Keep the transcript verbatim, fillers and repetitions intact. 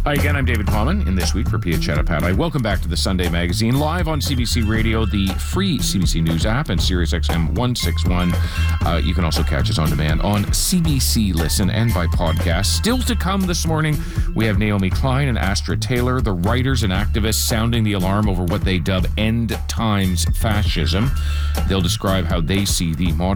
Hi again, I'm David Common, in this week for Pia Chattopadhyay. Welcome back to the Sunday Magazine, live on C B C Radio, the free C B C News app, and Sirius X M one sixty-one. Uh, you can also catch us on demand on C B C Listen and by podcast. Still to come this morning, we have Naomi Klein and Astra Taylor, the writers and activists sounding the alarm over what they dub end times fascism. They'll describe how they see the modern